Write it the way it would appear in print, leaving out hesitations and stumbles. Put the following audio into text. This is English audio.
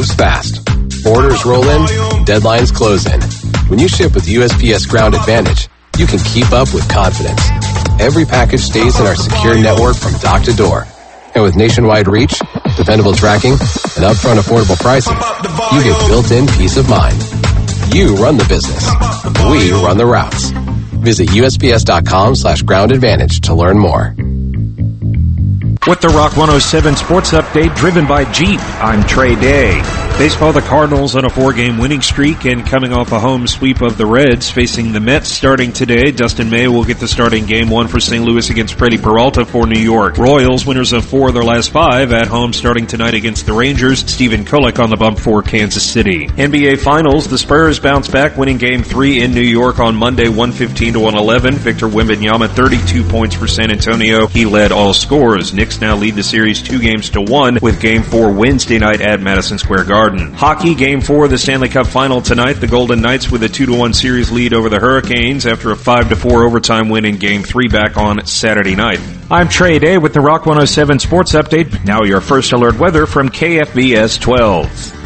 moves fast. Orders roll in, deadlines close in. When you ship with USPS Ground Advantage, you can keep up with confidence. Every package stays in our secure network from dock to door. And with nationwide reach, dependable tracking, and upfront affordable pricing, you get built-in peace of mind. You run the business. We run the routes. Visit USPS.com/Ground Advantage to learn more. With the Rock 107 Sports Update driven by Jeep, I'm Trey Day. Baseball, the Cardinals on a 4-game winning streak and coming off a home sweep of the Reds, facing the Mets starting today. Dustin May will get the starting Game 1 for St. Louis against Freddie Peralta for New York. Royals, winners of 4 of their last 5, at home starting tonight against the Rangers. Stephen Kulik on the bump for Kansas City. NBA Finals, the Spurs bounce back, winning Game 3 in New York on Monday, 115-111. Victor Wembanyama, 32 points for San Antonio. He led all scorers. Knicks now lead the series 2-1 with Game 4 Wednesday night at Madison Square Garden. Hockey, Game 4 of the Stanley Cup Final tonight. The Golden Knights with a 2-1 series lead over the Hurricanes after a 5-4 overtime win in Game 3 back on Saturday night. I'm Trey Day with the Rock 107 Sports Update. Now your first alert weather from KFBS 12.